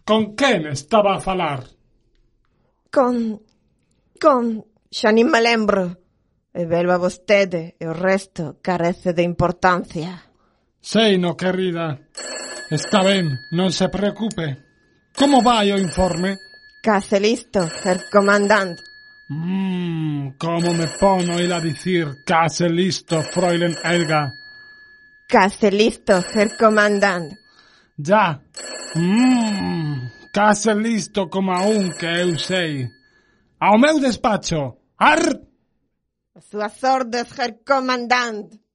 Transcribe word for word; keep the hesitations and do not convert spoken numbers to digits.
Con quen estaba a falar? Con... con... xa nin me lembro. E velo a vostede e o resto carece de importancia. Sei no, querida. Está ben, non se preocupe. Como vai o informe? Case listo, Herr Kommandant. Mmm, como me pono ir a dicir case listo, Fräulein Helga. Case listo, Herr Kommandant. Ya. Mmm, case listo como a un que eu sei. Ao meu despacho. Arr! A súas ordes, Herr Kommandant.